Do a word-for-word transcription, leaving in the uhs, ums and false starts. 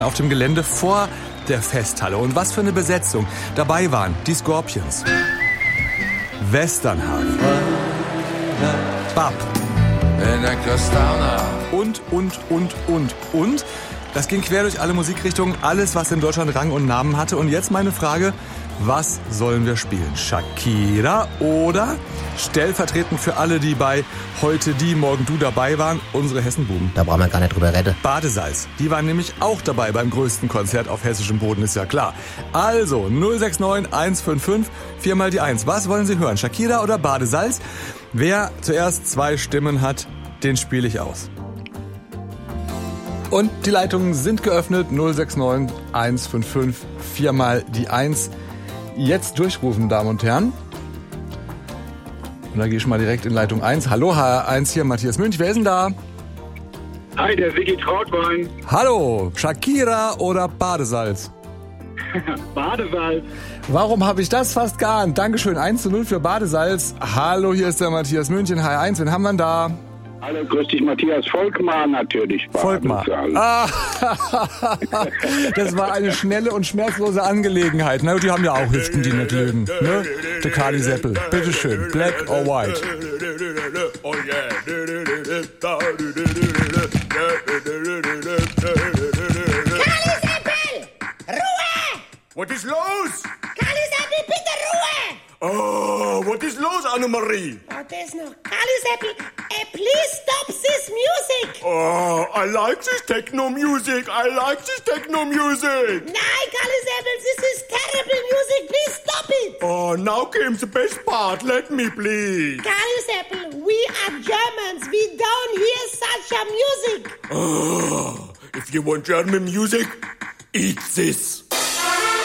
Auf dem Gelände vor der Festhalle. Und was für eine Besetzung. Dabei waren die Scorpions, Westernhagen, Bab und, und, und, und, und. Das ging quer durch alle Musikrichtungen, alles, was in Deutschland Rang und Namen hatte. Und jetzt meine Frage, was sollen wir spielen? Shakira oder stellvertretend für alle, die bei Heute die, Morgen du dabei waren, unsere Hessenbuben? Da brauchen wir gar nicht drüber reden. Badesalz. Die waren nämlich auch dabei beim größten Konzert auf hessischem Boden, ist ja klar. Also null sechs neun eins fünf fünf vier mal die eins. Was wollen Sie hören? Shakira oder Badesalz? Wer zuerst zwei Stimmen hat, den spiele ich aus. Und die Leitungen sind geöffnet. null sechs neun eins fünf fünf vier mal die eins. Jetzt durchrufen, Damen und Herren. Und da gehe ich mal direkt in Leitung eins. Hallo, H R eins hier, Matthias Münch. Wer ist denn da? Hi, der Sigi Trautwein. Hallo, Shakira oder Badesalz? Badesalz. Warum habe ich das fast geahnt? Dankeschön, eins zu null für Badesalz. Hallo, hier ist der Matthias Münch in H R eins. Wen haben wir denn da? Hallo, grüß dich, Matthias. Volkmar natürlich. Volkmar. Ah, das war eine schnelle und schmerzlose Angelegenheit. Na, die haben ja auch Hüften, die nicht lügen. Ne? Der Kali Seppel. Bitteschön. Black or white? Oh yeah. Kali Seppel! Ruhe! Was ist los? Kali Seppel, bitte Ruhe! Oh, was ist los, Annemarie? Oh, das noch. Kali Seppel, eh, please stop this music! Oh, I like this techno music. I like this techno music. Nein, Kali Seppel, this is terrible music. Please stop it! Oh, now came the best part. Let me, please. Kali Seppel, we are Germans. We don't hear such a music. Oh, if you want German music, eat this.